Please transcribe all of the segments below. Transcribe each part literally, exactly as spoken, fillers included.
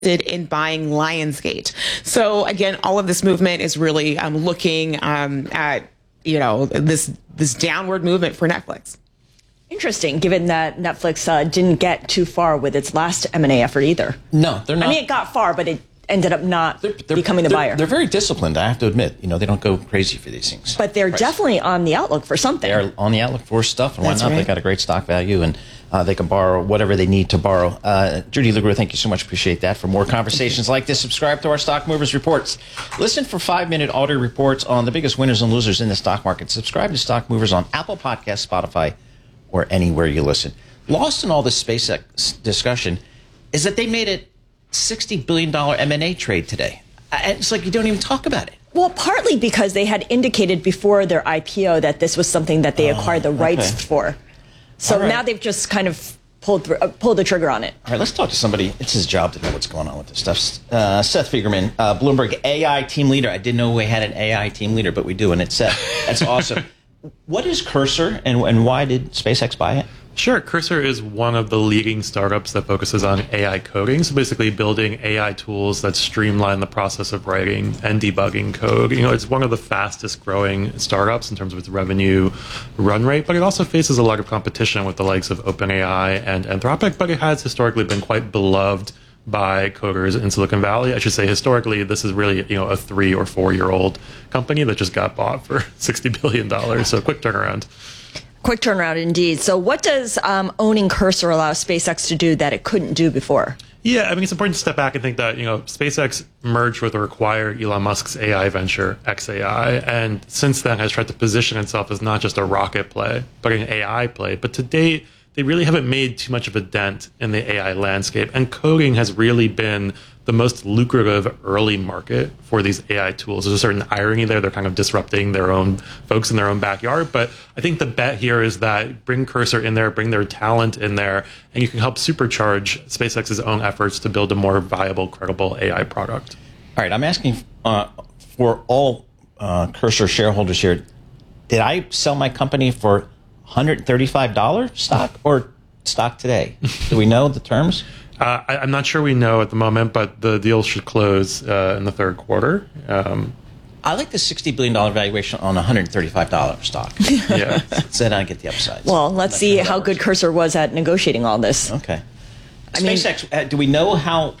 in buying Lionsgate. So again, all of this movement is really um, looking um, at, you know, this this downward movement for Netflix. Interesting, given that Netflix uh, didn't get too far with its last M and A effort either. No, they're not. I mean, it got far, but it ended up not they're, they're, becoming the they're, buyer. They're very disciplined, I have to admit. You know, they don't go crazy for these things. But they're Price. definitely on the outlook for something. They're on the outlook for stuff, and why That's not? right. They got a great stock value, and uh, they can borrow whatever they need to borrow. Uh, Judy LeGroux, thank you so much. Appreciate that. For more conversations like this, subscribe to our Stock Movers Reports. Listen for five-minute audio reports on the biggest winners and losers in the stock market. Subscribe to Stock Movers on Apple Podcasts, Spotify, or anywhere you listen. Lost in all this SpaceX discussion is that they made a sixty billion dollars M and A trade today. It's like you don't even talk about it. Well, partly because they had indicated before their I P O that this was something that they acquired the rights okay. for. So right. now they've just kind of pulled through, uh, pulled the trigger on it. All right, let's talk to somebody. It's his job to know what's going on with this stuff. Uh, Seth Fiegerman, uh, Bloomberg A I team leader. I didn't know we had an A I team leader, but we do, and it's Seth. That's awesome. What is Cursor, and, and why did SpaceX buy it? Sure. Cursor is one of the leading startups that focuses on A I coding. So basically building A I tools that streamline the process of writing and debugging code. You know, it's one of the fastest growing startups in terms of its revenue run rate, but it also faces a lot of competition with the likes of OpenAI and Anthropic, but it has historically been quite beloved by coders in Silicon Valley. I should say historically, this is really, you know, a three or four year old company that just got bought for sixty billion dollars. So quick turnaround. Quick turnaround indeed. So what does um, owning Cursor allow SpaceX to do that it couldn't do before? Yeah, I mean, it's important to step back and think that, you know, SpaceX merged with or acquired Elon Musk's A I venture, X A I, and since then has tried to position itself as not just a rocket play, but an A I play. But to date, they really haven't made too much of a dent in the A I landscape, and coding has really been the most lucrative early market for these A I tools. There's a certain irony there. They're kind of disrupting their own folks in their own backyard. But I think the bet here is that bring Cursor in there, bring their talent in there, and you can help supercharge SpaceX's own efforts to build a more viable, credible A I product. All right, I'm asking uh, for all uh, Cursor shareholders here, did I sell my company for one hundred thirty-five dollars stock or stock today? Do we know the terms? Uh, I, I'm not sure we know at the moment, but the deal should close uh, in the third quarter. Um, I like the sixty billion dollars valuation on a one hundred thirty-five dollars stock. yeah. So then I get the upsides. Well, let's see how good Cursor was at negotiating all this. Okay. I mean- SpaceX, uh, do we know how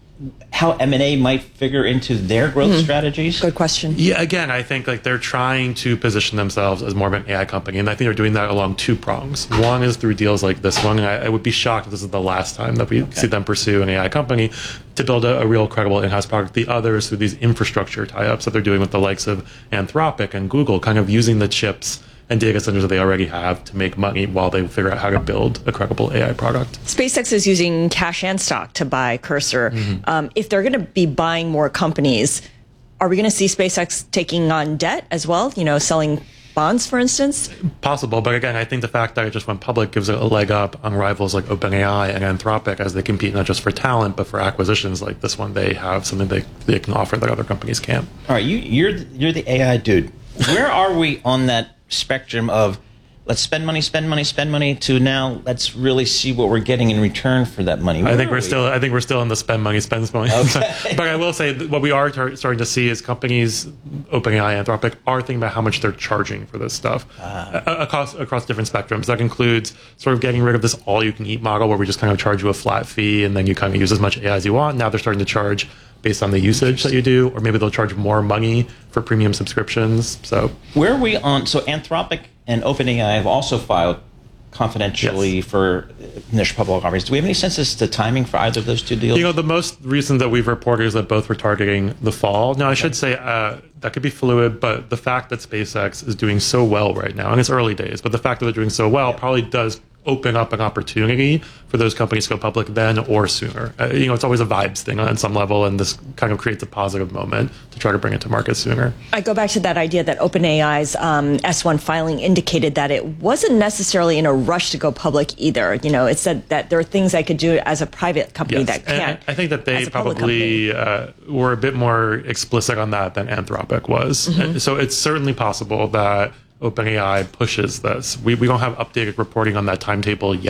how M and A might figure into their growth Hmm. strategies? Good question. Yeah, again, I think like they're trying to position themselves as more of an A I company, and I think they're doing that along two prongs. One is through deals like this one, and I, I would be shocked if this is the last time that we Okay. see them pursue an A I company to build a, a real credible in-house product. The other is through these infrastructure tie-ups that they're doing with the likes of Anthropic and Google, kind of using the chips and data centers that they already have to make money while they figure out how to build a credible A I product. SpaceX is using cash and stock to buy Cursor. Mm-hmm. Um, if they're going to be buying more companies, are we going to see SpaceX taking on debt as well? You know, selling bonds, for instance? Possible, but again, I think the fact that it just went public gives it a leg up on rivals like OpenAI and Anthropic as they compete not just for talent, but for acquisitions like this one. They have something they, they can offer that other companies can't. All right, you, you're you're the A I dude. Where are we on that spectrum of let's spend money, spend money, spend money to now let's really see what we're getting in return for that money? Where I think are we're we? still. I think we're still in the spend money, spend money. Okay. But I will say that what we are tar- starting to see is companies, OpenAI, Anthropic, are thinking about how much they're charging for this stuff Ah. uh, across across different spectrums. That includes sort of getting rid of this all-you-can-eat model where we just kind of charge you a flat fee and then you kind of use as much A I as you want. Now they're starting to charge based on the usage that you do, or maybe they'll charge more money for premium subscriptions. So Where are we on? So Anthropic and OpenAI have also filed confidentially Yes. for initial public offerings. Do we have any sense as to timing for either of those two deals? You know, the most recent that we've reported is that both were targeting the fall. Now, I should say uh, that could be fluid, but the fact that SpaceX is doing so well right now, and it's early days, but the fact that they're doing so well probably does open up an opportunity for those companies to go public then or sooner. Uh, you know, it's always a vibes thing on some level, and this kind of creates a positive moment to try to bring it to market sooner. I go back to that idea that OpenAI's um, S one filing indicated that it wasn't necessarily in a rush to go public either. You know, it said that there are things I could do as a private company Yes. that And can't. I think that they as a public probably uh, were a bit more explicit on that than Anthropic was. Mm-hmm. And so it's certainly possible that OpenAI pushes this. We, we don't have updated reporting on that timetable yet,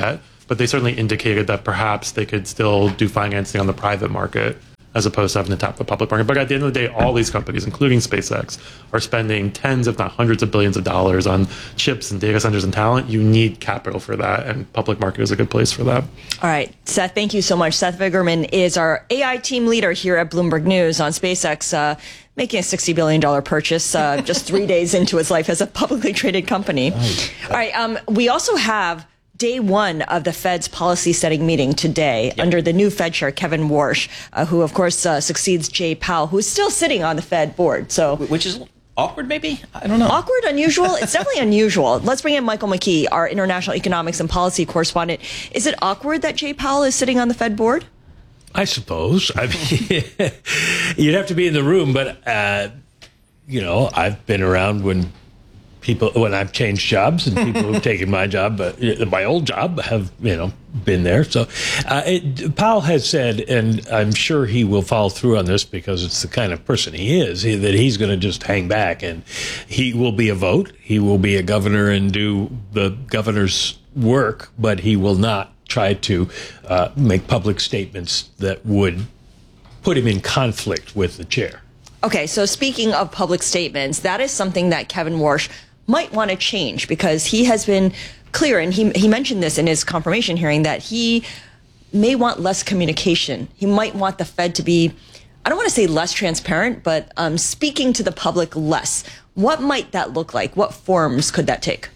but they certainly indicated that perhaps they could still do financing on the private market as opposed to having to tap the public market. But at the end of the day, all these companies, including SpaceX, are spending tens, if not hundreds of billions of dollars on chips and data centers and talent. You need capital for that, and public market is a good place for that. All right, Seth, thank you so much. Seth Vigerman is our A I team leader here at Bloomberg News on SpaceX, uh, making a sixty billion dollars purchase uh, just three days into its life as a publicly traded company. Right. All right, um, we also have day one of the Fed's policy setting meeting today yep. under the new Fed chair, Kevin Warsh, uh, who, of course, uh, succeeds Jay Powell, who's still sitting on the Fed board. So, Which is awkward, maybe? I don't know. Awkward, unusual? It's definitely unusual. Let's bring in Michael McKee, our international economics and policy correspondent. Is it awkward that Jay Powell is sitting on the Fed board? I suppose. I mean, you'd have to be in the room, but, uh, you know, I've been around when people, when I've changed jobs, and people who've taken my job, uh, my old job, have, you know, been there. So uh, it, Powell has said, and I'm sure he will follow through on this because it's the kind of person he is, he, that he's going to just hang back, and he will be a vote. He will be a governor and do the governor's work, but he will not try to uh, make public statements that would put him in conflict with the chair. Okay, so speaking of public statements, that is something that Kevin Warsh might want to change, because he has been clear, and he, he mentioned this in his confirmation hearing, that he may want less communication. He might want the Fed to be, I don't want to say less transparent, but um, speaking to the public less. What might that look like? What forms could that take?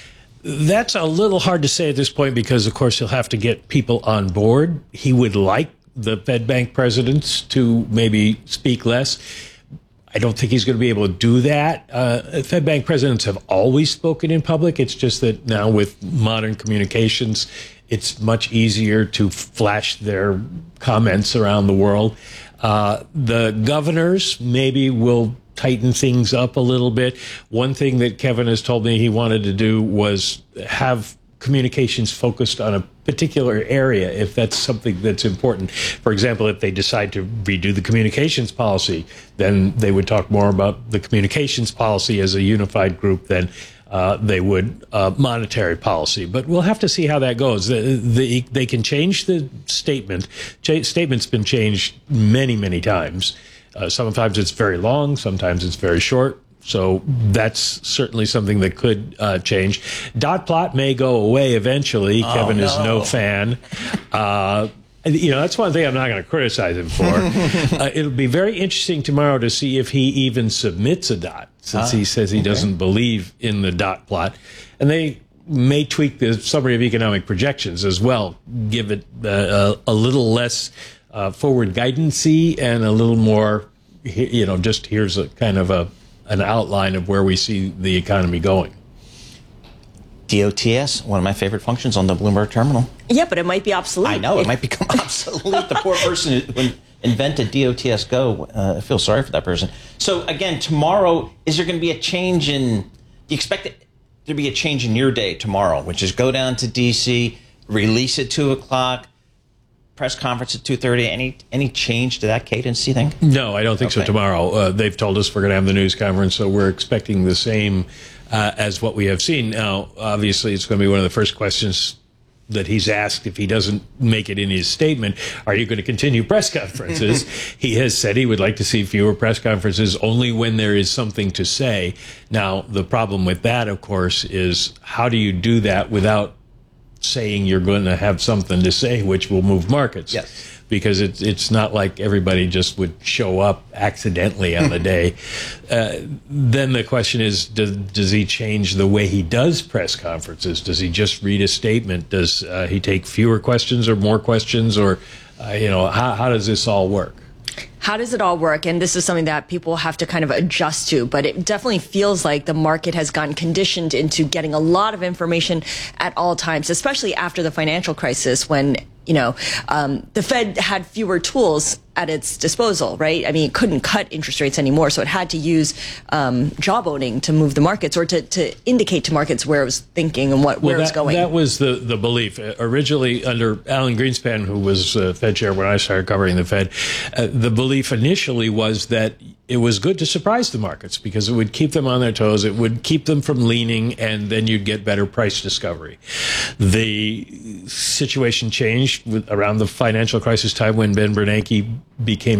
That's a little hard to say at this point because, of course, he'll have to get people on board. He would like the Fed bank presidents to maybe speak less. I don't think he's going to be able to do that. Uh, Fed bank presidents have always spoken in public. It's just that now with modern communications, it's much easier to flash their comments around the world. Uh, the governors maybe will tighten things up a little bit. One thing that Kevin has told me he wanted to do was have communications focused on a particular area, if that's something that's important. For example, if they decide to redo the communications policy, then they would talk more about the communications policy as a unified group than uh, they would uh, monetary policy. But we'll have to see how that goes. The, the, they can change the statement. Ch- statement's been changed many, many times. Uh, sometimes it's very long, sometimes it's very short. So that's certainly something that could uh, change. Dot plot may go away eventually. Oh, Kevin no. is no fan. Uh, you know, that's one thing I'm not going to criticize him for. uh, it'll be very interesting tomorrow to see if he even submits a dot, since ah, he says he okay. doesn't believe in the dot plot. And they may tweak the summary of economic projections as well, give it uh, a, a little less uh, forward guidance-y and a little more, you know, just here's a kind of a an outline of where we see the economy going. D O T S, one of my favorite functions on the Bloomberg terminal. Yeah, but it might be obsolete. I know, it might become obsolete. The poor person who invented D O T S Go, uh, I feel sorry for that person. So again, tomorrow, is there going to be a change in, do you expect it to be a change in your day tomorrow, which is go down to D C, release at two o'clock, press conference at two thirty. Any any change to that cadence, do you think? No, I don't think okay. so tomorrow. Uh, they've told us we're going to have the news conference, so we're expecting the same uh, as what we have seen. Now, obviously, it's going to be one of the first questions that he's asked if he doesn't make it in his statement. Are you going to continue press conferences? He has said he would like to see fewer press conferences only when there is something to say. Now, the problem with that, of course, is how do you do that without saying you're going to have something to say, which will move markets. Yes. Because it's it's not like everybody just would show up accidentally on the day. Uh, then the question is, does, does he change the way he does press conferences? Does he just read a statement? Does uh, he take fewer questions or more questions? Or, uh, you know, how, how does this all work? How does it all work? And this is something that people have to kind of adjust to, but it definitely feels like the market has gotten conditioned into getting a lot of information at all times, especially after the financial crisis when, you know, um, the Fed had fewer tools at its disposal, right? I mean, it couldn't cut interest rates anymore, so it had to use um, job owning to move the markets or to, to indicate to markets where it was thinking and what, well, where that, it was going. That was the, the belief. Uh, originally, under Alan Greenspan, who was uh, Fed chair when I started covering the Fed, uh, the belief initially was that it was good to surprise the markets because it would keep them on their toes. It would keep them from leaning, and then you'd get better price discovery. The situation changed with, around the financial crisis time when Ben Bernanke became